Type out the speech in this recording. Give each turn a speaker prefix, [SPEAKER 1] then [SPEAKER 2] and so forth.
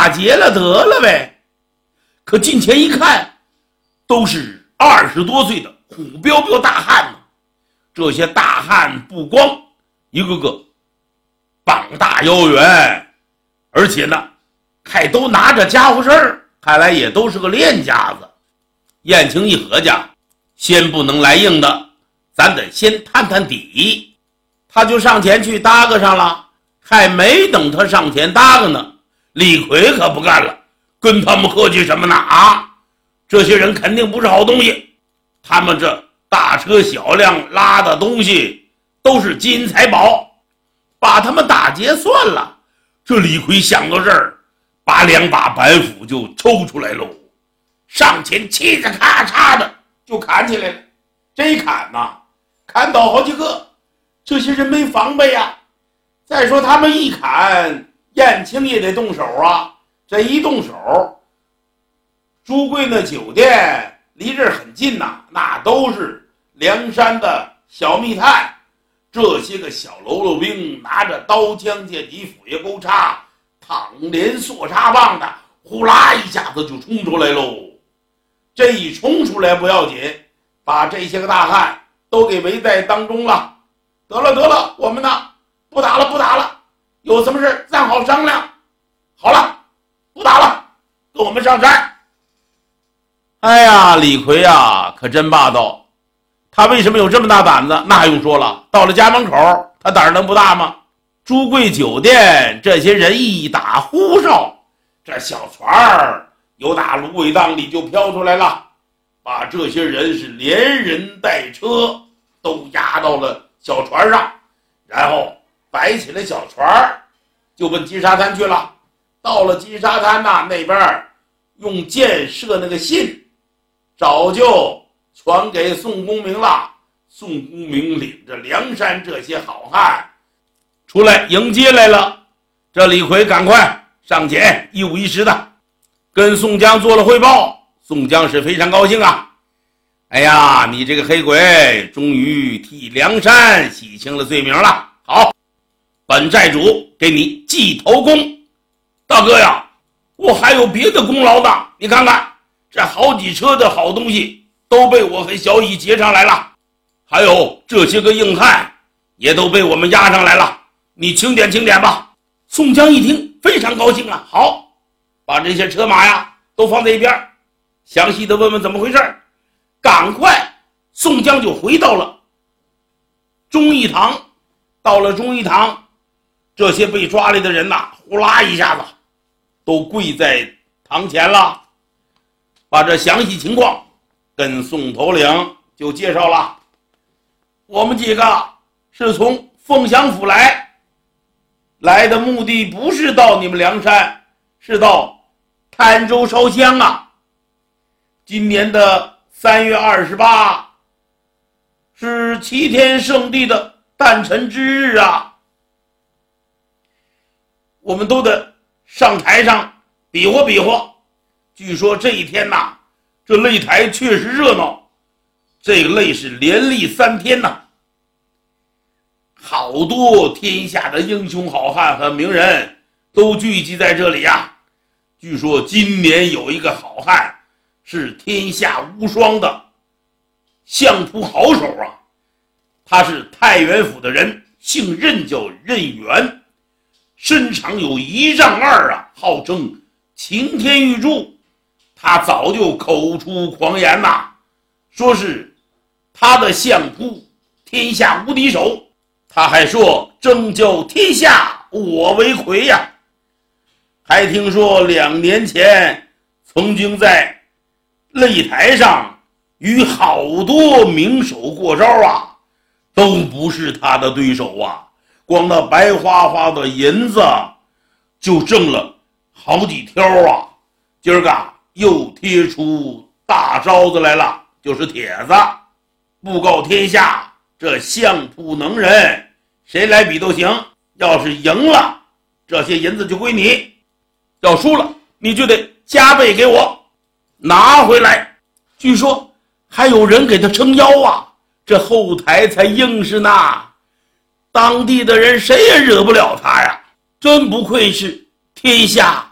[SPEAKER 1] 打劫了得了呗。可近前一看，都是20多岁的虎彪彪大汉呢。这些大汉不光一个个膀大腰圆，而且呢还都拿着家伙事儿，看来也都是个练家子。燕青一合计，先不能来硬的，咱得先探探底。他就上前去搭个上了，还没等他上前搭个呢，李逵可不干了，跟他们客气什么呢啊？这些人肯定不是好东西，他们这大车小辆拉的东西都是金银财宝，把他们打劫算了。这李逵想到这儿，把2把板斧就抽出来喽，上前嘁哩咔嚓的就砍起来了。这一砍呐，砍倒好几个，这些人没防备呀。再说他们一砍，燕青也得动手啊。这一动手，朱贵那酒店离这儿很近呐，那都是梁山的小密探。这些个小喽啰兵拿着刀枪剑戟斧钺钩叉躺连索叉棒的，呼啦一下子就冲出来喽。这一冲出来不要紧，把这些个大汉都给围在当中了。得了，我们呢不打了，有什么事咱好商量。好了，不打了，跟我们上山。哎呀，李逵啊可真霸道，他为什么有这么大胆子？那还用说了，到了家门口他胆儿能不大吗？朱贵酒店这些人一打呼哨，这小船儿由打芦苇荡里就飘出来了，把这些人是连人带车都压到了小船上，然后摆起了小船就奔金沙滩去了。到了金沙滩呐，那边用箭射那个信早就传给宋公明了。宋公明领着梁山这些好汉出来迎接来了。这李逵赶快上前一五一十的跟宋江做了汇报。宋江是非常高兴啊，哎呀，你这个黑鬼终于替梁山洗清了罪名了，好，本寨主给你记头功。大哥呀，我还有别的功劳呢，你看看这好几车的好东西都被我和小乙劫上来了，还有这些个硬汉也都被我们押上来了，你清点清点吧。宋江一听非常高兴啊，好，把这些车马呀都放在一边，详细的问问怎么回事。赶快宋江就回到了忠义堂。到了忠义堂，这些被抓来的人呐，呼啦一下子都跪在堂前了，把这详细情况跟宋头领就介绍了。我们几个是从凤翔府来的，目的不是到你们梁山，是到潭州烧香啊。今年的3月28是齐天圣地的诞辰之日啊，我们都得上台上比划比划。据说这一天呐，这擂台确实热闹，这个擂是连立3天呐，好多天下的英雄好汉和名人都聚集在这里呀。据说今年有一个好汉是天下无双的相扑好手啊，他是太原府的人，姓任，叫任元，身长有1丈2啊，号称擎天玉柱。他早就口出狂言呐，说是他的相扑天下无敌手，他还说争救天下我为魁呀。还听说2年前曾经在擂台上与好多名手过招啊，都不是他的对手啊，光那白花花的银子就挣了好几条啊。今儿个又贴出大招子来了，就是帖子布告天下，这相扑能人谁来比都行，要是赢了这些银子就归你，要输了你就得加倍给我拿回来。据说还有人给他撑腰啊，这后台才硬实呢，当地的人谁也惹不了他呀，真不愧是天下